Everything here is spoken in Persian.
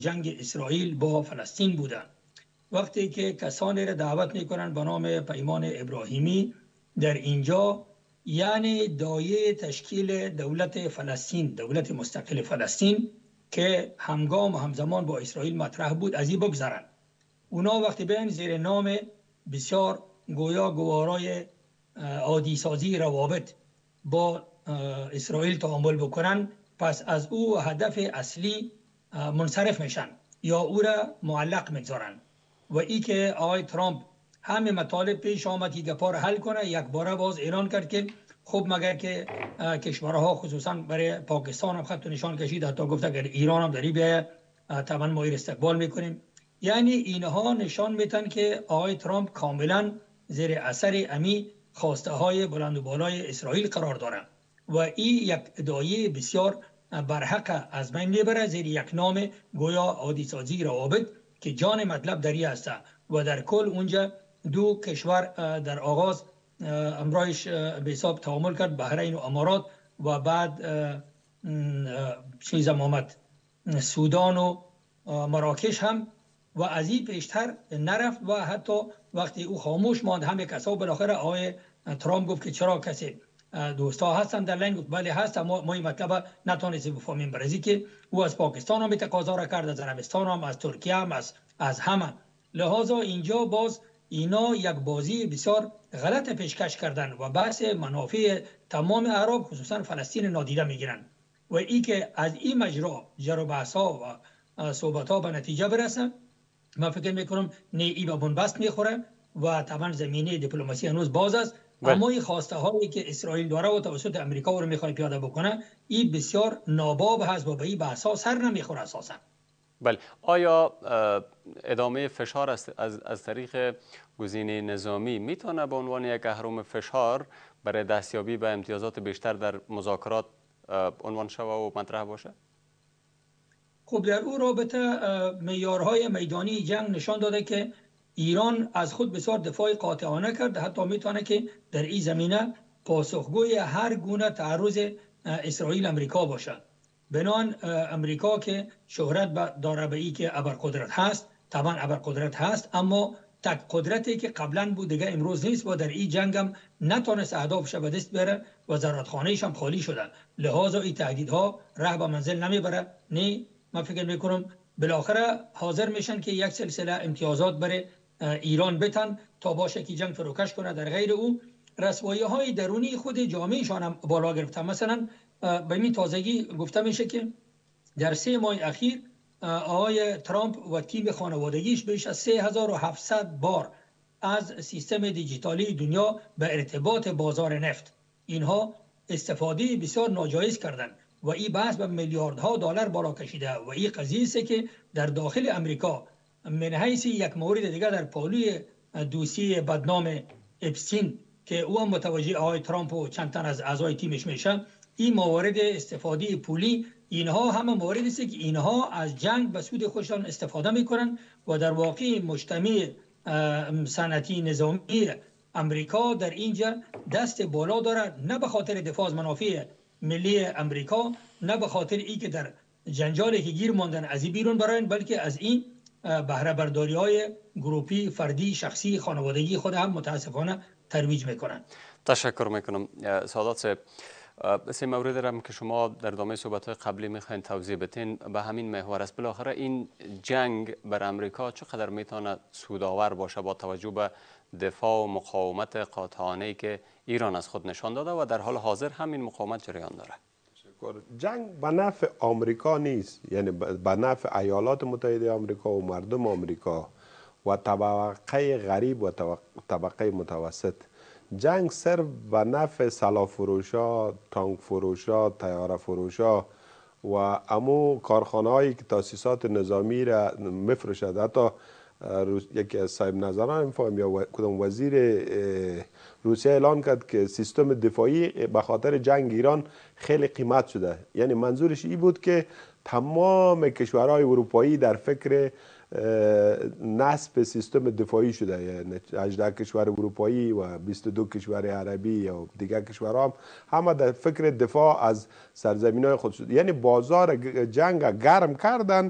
جنگ اسرائیل با فلسطین بوده. وقتی که کسانی را دعوت میکنن به نام پیمان ابراهیمی در اینجا، یعنی دایه تشکیل دولت فلسطین، دولت مستقل فلسطین که همگام و همزمان با اسرائیل مطرح بود، از این بگذرن. اونا وقتی بیان زیر نام بسیار گویا گوارای عادی سازی روابط با اسرائیل تعامل بکنن، پس از او هدف اصلی منصرف میشن یا او را معلق میگذارن. و ای که آقای ترامپ همه مطالب پیش آمد که گپا را حل کنه، یک باره باز اعلان کرد که خب مگر که کشورها خصوصا برای پاکستان هم خط و نشان کشید، حتی گفت اگر ایران هم داری بیاید طبعا ما استقبال میکنیم. یعنی اینها نشان میتن که آقای ترامپ کاملا زیر اثر امی خواسته های بلند و بالای اسرائیل قرار داره و این یک ادعای بسیار برحق از بین میبره زیر یک نام گویا عادی سازی روابط که جان مطلب دری است و در کل اونجا دو کشور در آغاز امرایش به حساب تعامل کرد، بحرین و امارات، و بعد چیز آمد سودان و مراکش هم، و از این پیشتر نرفت و حتی وقتی او خاموش ماند همه کسا بالاخره آقای ترامپ گفت که چرا کسی دوستا هستن در لین؟ گفت بله هست، ما این مطلب نتونستیم بفهمیم. برای که او از پاکستان هم تقاضا را کرد، از عربستان هم، از ترکیه هم، از همه. لحاظا اینجا باز اینا یک بازی بسیار غلط پیشکش کردن و بحث منافع تمام عرب خصوصا فلسطین نادیده میگیرن و ای که از این مجرا جر و بحث ها و صحبت ها به نتیجه برسن، من فکر میکنم نه ای به بنبست میخوره و طبعا زمینه دیپلماسی هنوز باز است. اما این خواسته هایی که اسرائیل داره و توسط امریکا رو میخواد پیاده بکنه، این بسیار ناباب هست و به این بحث ها سر نمیخوره اساسا. بله، آیا ادامه فشار از طریق گزینه نظامی میتونه به عنوان یک اهرم فشار برای دستیابی به امتیازات بیشتر در مذاکرات عنوان شود و مطرح باشه؟ خب در او رابطه معیارهای میدانی جنگ نشان داده که ایران از خود بسیار دفاع قاطعانه کرد، حتی میتونه که در این زمینه پاسخگوی هر گونه تعرض اسرائیل امریکا باشد. بنان امریکا که شهرت داره به این که ابرقدرت هست، طبعا ابرقدرت هست، اما تک قدرتی که قبلا بود دیگه امروز نیست و در این جنگ هم نتونست اهدافش به دست بیاره و زرادخانه‌اش هم خالی شده. لحاظا این تهدیدها راه به منزل نمیبره. نه، من فکر میکنم بالاخره حاضر میشن که یک سلسله امتیازات برای ایران بتن تا باشه که جنگ فروکش کنه. در غیر او رسوایی های درونی خود جامعهشان هم بالا گرفته. مثلا به این تازگی گفته میشه که در 3 ماه اخیر آقای ترامپ و تیم خانوادگیش بیش از 3700 بار از سیستم دیجیتالی دنیا به ارتباط بازار نفت اینها استفاده بسیار ناجایز کردند و این بحث به میلیاردها دلار بالا کشیده و این قضیه است که در داخل امریکا من حیث یک مورد دیگر در پالوی دوسیه بدنام اپستین که او هم متوجه آقای ترامپ و چند تن از اعضای تیمش میشن، این موارد استفاده پولی اینها همه موردی است که اینها از جنگ به سود خودشان استفاده میکنن و در واقع مجتمع صنعتی نظامی امریکا در اینجا دست بالا داره، نه به خاطر دفاع از منافع ملی امریکا، نه به خاطر ای که در جنجالی که گیر ماندن از این بیرون براین، بلکه از این بهره برداری های گروپی، فردی، شخصی، خانوادگی خود هم متاسفانه ترویج میکنن. تشکر میکنم سعادت صاحب. سه مورد را که شما در ادامه صحبت‌های قبلی میخواین توضیح بدین به همین محور است. بالاخره این جنگ بر امریکا چقدر میتونه سودآور باشه با توجه به دفاع و مقاومت قاطعانه‌ای که ایران از خود نشان داده و در حال حاضر همین مقاومت جریان داره؟ جنگ به نفع آمریکا نیست، یعنی به نفع ایالات متحده آمریکا و مردم آمریکا و طبقه غریب و طبقه متوسط. جنگ صرف به نفع سلاح فروشا، تانک فروشا، طیاره فروشا و امو کارخانه هایی که تاسیسات نظامی را مفروشد. حتی یکی از صاحب نظران میفهم یا کدام وزیر روسیه اعلان کرد که سیستم دفاعی به خاطر جنگ ایران خیلی قیمت شده. یعنی منظورش این بود که تمام کشورهای اروپایی در فکر نصب سیستم دفاعی شده. یعنی 18 کشور اروپایی و 22 کشور عربی و دیگر کشورها هم همه در فکر دفاع از سرزمین‌های خود شده. یعنی بازار جنگ گرم کردن